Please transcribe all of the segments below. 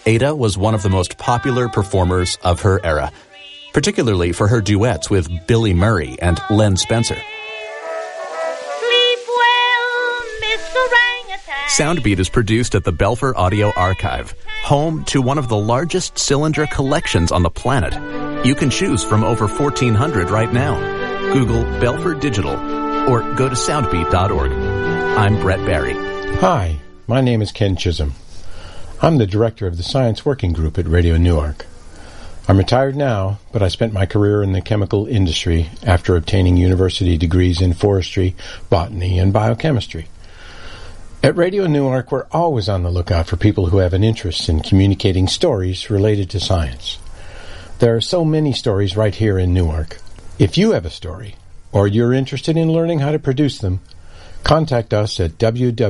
Ada was one of the most popular performers of her era, particularly for her duets with Billy Murray and Len Spencer. Sleep well, Mr. Orangutan. Soundbeat is produced at the Belfer Audio Archive, home to one of the largest cylinder collections on the planet. You can choose from over 1,400 right now. Google Belfer Digital or go to soundbeat.org. I'm Brett Barry. Hi, my name is Ken Chisholm. I'm the director of the Science Working Group at Radio Newark. I'm retired now, but I spent my career in the chemical industry after obtaining university degrees in forestry, botany, and biochemistry. At Radio Newark, we're always on the lookout for people who have an interest in communicating stories related to science. There are so many stories right here in Newark. If you have a story, or you're interested in learning how to produce them, contact us at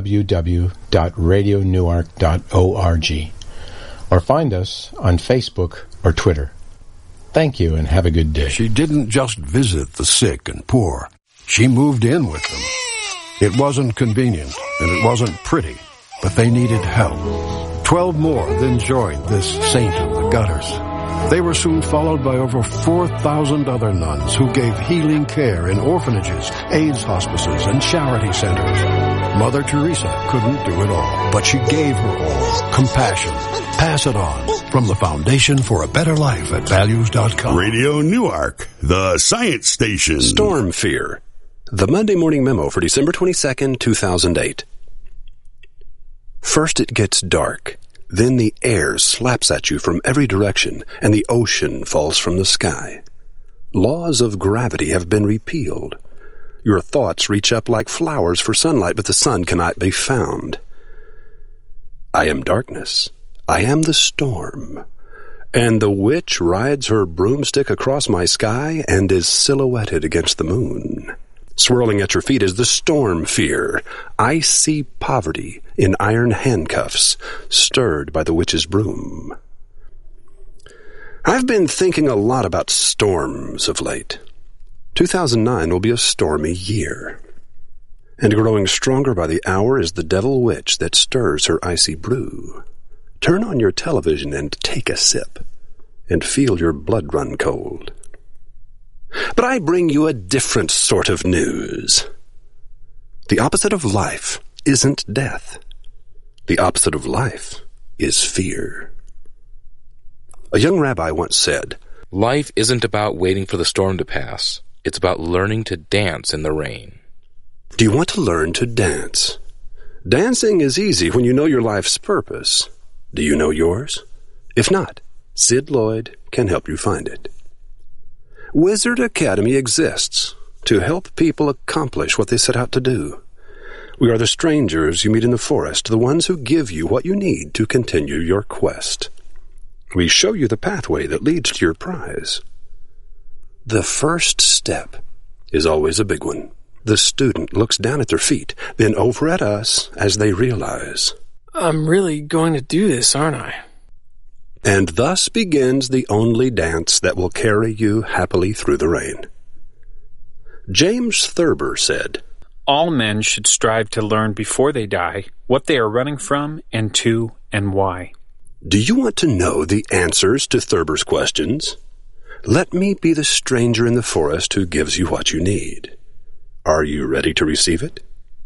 www.radionewark.org or find us on Facebook or Twitter. Thank you and have a good day. She didn't just visit the sick and poor. She moved in with them. It wasn't convenient and it wasn't pretty, but they needed help. 12 more then joined this saint of the gutters. They were soon followed by over 4,000 other nuns who gave healing care in orphanages, AIDS hospices, and charity centers. Mother Teresa couldn't do it all, but she gave her all. Compassion. Pass it on. From the Foundation for a Better Life at Values.com. Radio Newark, the science station. Storm Fear. The Monday Morning Memo for December 22nd, 2008. First it gets dark. Then the air slaps at you from every direction, and the ocean falls from the sky. Laws of gravity have been repealed. Your thoughts reach up like flowers for sunlight, but the sun cannot be found. I am darkness. I am the storm. And the witch rides her broomstick across my sky and is silhouetted against the moon. Swirling at your feet is the storm fear. Icy poverty in iron handcuffs, stirred by the witch's broom. I've been thinking a lot about storms of late. 2009 will be a stormy year. And growing stronger by the hour is the devil witch that stirs her icy brew. Turn on your television and take a sip, and feel your blood run cold. But I bring you a different sort of news. The opposite of life isn't death. The opposite of life is fear. A young rabbi once said, "Life isn't about waiting for the storm to pass. It's about learning to dance in the rain." Do you want to learn to dance? Dancing is easy when you know your life's purpose. Do you know yours? If not, Sid Lloyd can help you find it. Wizard Academy exists to help people accomplish what they set out to do. We are the strangers you meet in the forest, the ones who give you what you need to continue your quest. We show you the pathway that leads to your prize. The first step is always a big one. The student looks down at their feet, then over at us as they realize, I'm really going to do this, aren't I? And thus begins the only dance that will carry you happily through the rain. James Thurber said, all men should strive to learn before they die what they are running from and to and why. Do you want to know the answers to Thurber's questions? Let me be the stranger in the forest who gives you what you need. Are you ready to receive it?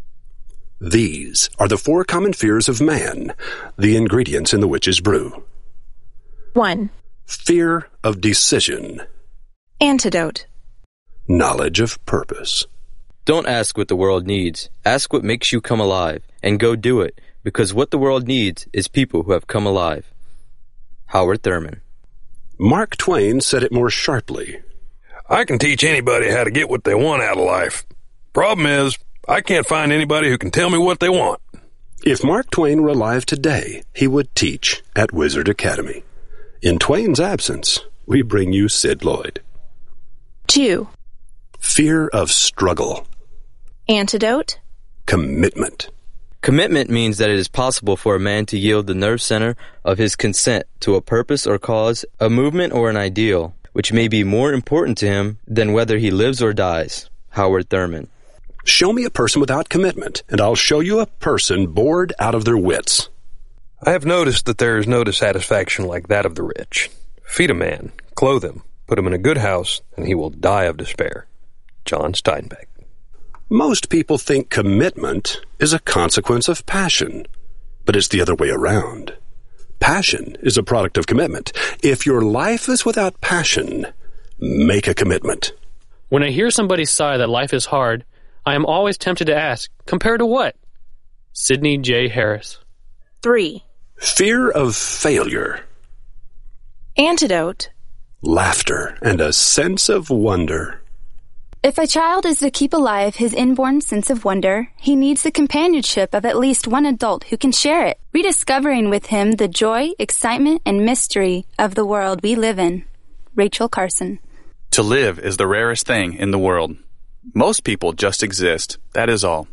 These are the 4 common fears of man, the ingredients in the witch's brew. 1. Fear of decision. Antidote. Knowledge of purpose. Don't ask what the world needs. Ask what makes you come alive, and go do it, because what the world needs is people who have come alive. Howard Thurman. Mark Twain said it more sharply. I can teach anybody how to get what they want out of life. Problem is, I can't find anybody who can tell me what they want. If Mark Twain were alive today, he would teach at Wizard Academy. In Twain's absence, we bring you Sid Lloyd. 2. Fear of struggle. Antidote. Commitment. Commitment means that it is possible for a man to yield the nerve center of his consent to a purpose or cause, a movement or an ideal, which may be more important to him than whether he lives or dies. Howard Thurman. Show me a person without commitment, and I'll show you a person bored out of their wits. I have noticed that there is no dissatisfaction like that of the rich. Feed a man, clothe him, put him in a good house, and he will die of despair. John Steinbeck. Most people think commitment is a consequence of passion, but it's the other way around. Passion is a product of commitment. If your life is without passion, make a commitment. When I hear somebody sigh that life is hard, I am always tempted to ask, compared to what? Sidney J. Harris. 3. Fear of failure. Antidote. Laughter and a sense of wonder. If a child is to keep alive his inborn sense of wonder, he needs the companionship of at least one adult who can share it, rediscovering with him the joy, excitement, and mystery of the world we live in. Rachel Carson. To live is the rarest thing in the world. Most people just exist, that is all.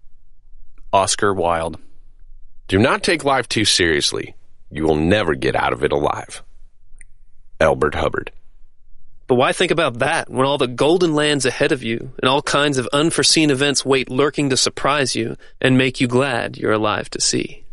Oscar Wilde. Do not take life too seriously. You will never get out of it alive. Elbert Hubbard. But why think about that when all the golden land's ahead of you and all kinds of unforeseen events wait lurking to surprise you and make you glad you're alive to see?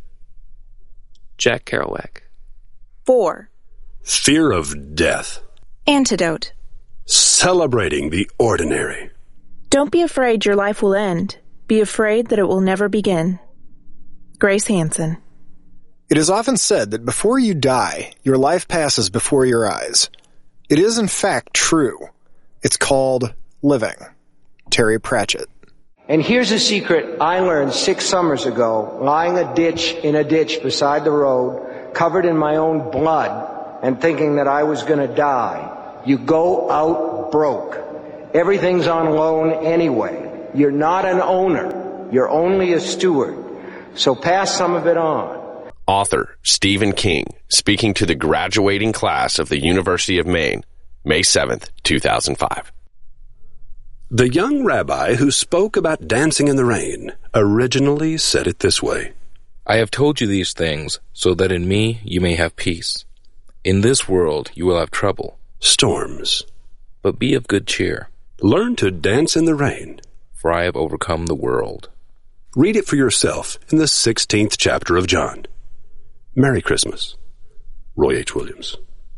Jack Kerouac. 4. Fear of death. Antidote. Celebrating the ordinary. Don't be afraid your life will end. Be afraid that it will never begin. Grace Hansen. It is often said that before you die, your life passes before your eyes. It is in fact true. It's called living. Terry Pratchett. And here's a secret I learned 6 summers ago, lying in a ditch beside the road, covered in my own blood, and thinking that I was going to die. You go out broke. Everything's on loan anyway. You're not an owner. You're only a steward. So pass some of it on. Author Stephen King, speaking to the graduating class of the University of Maine, May 7th, 2005. The young rabbi who spoke about dancing in the rain originally said it this way. I have told you these things so that in me you may have peace. In this world you will have trouble. Storms. But be of good cheer. Learn to dance in the rain. For I have overcome the world. Read it for yourself in the 16th chapter of John. Merry Christmas. Roy H. Williams.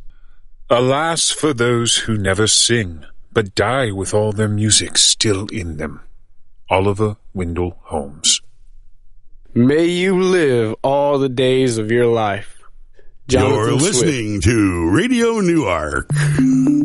Alas for those who never sing, but die with all their music still in them. Oliver Wendell Holmes. May you live all the days of your life. You're listening to Radio Newark.